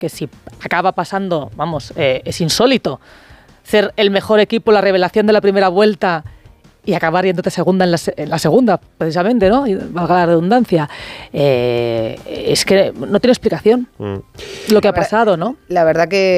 que si acaba pasando, vamos, es insólito, ser el mejor equipo, la revelación de la primera vuelta y acabar yéndote segunda en la segunda, precisamente, ¿no? Y valga la redundancia. Es que no tiene explicación lo que ha pasado, ¿no? La verdad que